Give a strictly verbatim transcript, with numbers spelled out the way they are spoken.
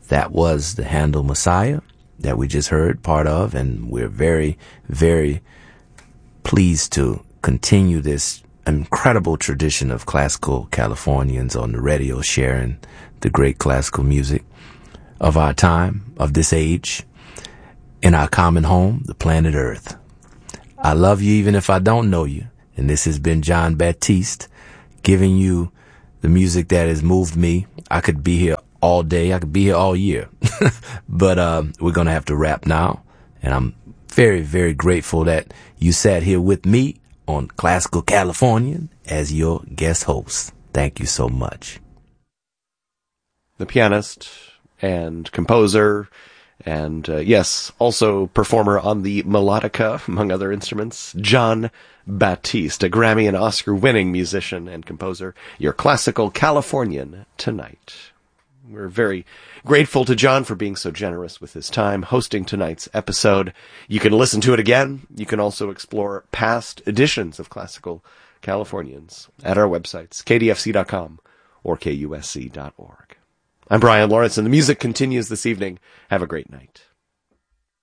That was the Handel Messiah that we just heard part of, and we're very, very pleased to continue this incredible tradition of classical Californians on the radio, sharing the great classical music of our time, of this age, in our common home, the planet Earth. I love you even if I don't know you, and this has been John Baptiste giving you the music that has moved me. I could be here all day. I could be here all year. But uh, we're going to have to wrap now. And I'm very, very grateful that you sat here with me on Classical Californian as your guest host. Thank you so much. The pianist and composer and, uh, yes, also performer on the melodica, among other instruments, John Baptiste, a Grammy and Oscar-winning musician and composer, your Classical Californian tonight. We're very grateful to John for being so generous with his time hosting tonight's episode. You can listen to it again. You can also explore past editions of Classical Californians at our websites, k d f c dot com or k u s c dot org. I'm Brian Lawrence, and the music continues this evening. Have a great night.